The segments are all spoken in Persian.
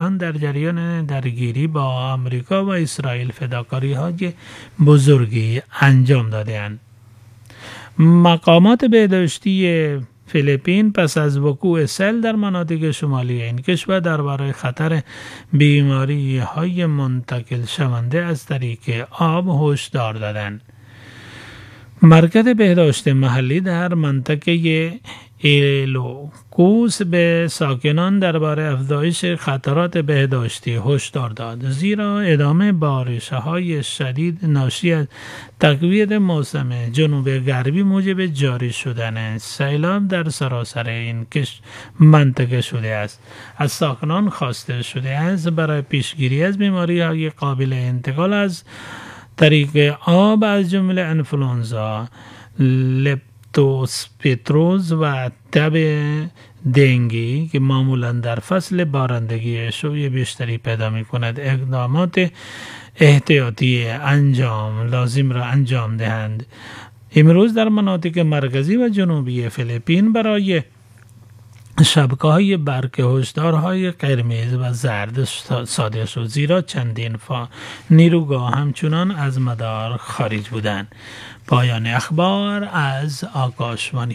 ایران در جریان درگیری با آمریکا و اسرائیل فداکاری‌های بزرگی انجام داده‌اند. مقامات بهداشتی فیلیپین پس از وقوع سیل در مناطق شمالی این کشور درباره خطر بیماری‌های منتقل شونده از طریق آب هشدار دادند. مرکز بهداشت محلی در منطقه ایلوکوس به ساکنان درباره افزایش خطرات بهداشتی هشدار داد، زیرا ادامه بارش‌های شدید ناشی از تقویت موسم جنوب غربی موجب جاری شدن سیلاب در سراسر این منطقه شده است. از ساکنان خواسته شده است برای پیشگیری از بیماری‌های قابل انتقال از طریق آب از جمله انفلوانزا، لپتوسپیروز و تب دنگی که معمولا در فصل بارندگی شوی بیشتری پیدا می کند اقدامات احتیاطی لازم را انجام دهند. امروز در مناطق مرکزی و جنوبی فیلیپین برای شبکه‌های برق هشدارهای قرمز و زرد صادر شد، زیرا چندین نیروگاه همچنان از مدار خارج بودند. پایان اخبار از آکاشوانی.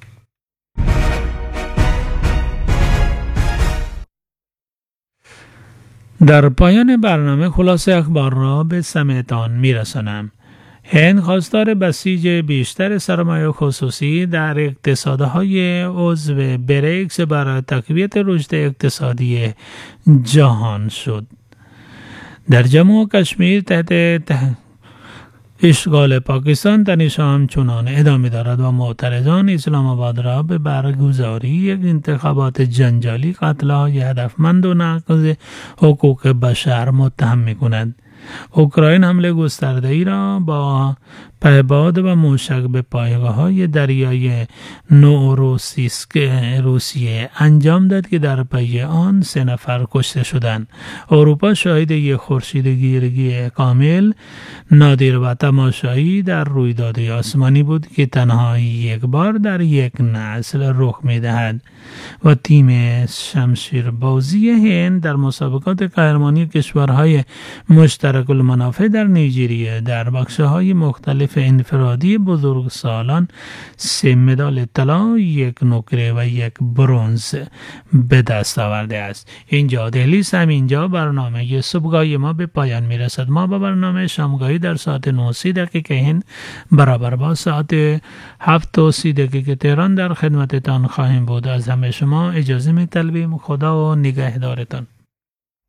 در پایان برنامه خلاصه اخبار را به سمعتان میرسانم. هند خواستار بسیج بیشتر سرمایه خصوصی در اقتصادهای عضو بریکس برای تقویت رشد اقتصادی جهان شد. در جموں و کشمیر تحت اشغال پاکستان تنش‌ها همچنان ادامه دارد و معترضان اسلام آباد را به برگزاری یک انتخابات جنجالی، قتل‌های هدفمند و نقض حقوق بشر متهم می‌کند. اوکراین حمله گسترده‌ای را با پهپاد و موشک به پایگاه‌های دریای نوروسیسک روسیه انجام داد که در پی آن 3 نفر کشته شدند. اروپا شاهد یک خورشیدگیری کامل، نادر و تماشایی در رویداد آسمانی بود که تنها یک بار در یک نسل رخ می‌دهد و تیم شمشیربازی هند در مسابقات قهرمانی کشورهای مشترک المنافع در نیجریه در بخش‌های مختلف انفرادی بزرگسالان 3 مدال طلا، 1 نقره و 1 برنز به دست آورده است. اینجا دهلی است. همینجا برنامه صبحگاهی ما به پایان میرسد. ما با برنامه شامگاهی در ساعت 9:30 هند برابر با ساعت 7:30 تهران در خدمتتان خواهیم بود. از همه شما اجازه می‌طلبیم. خدا و نگهدارتان.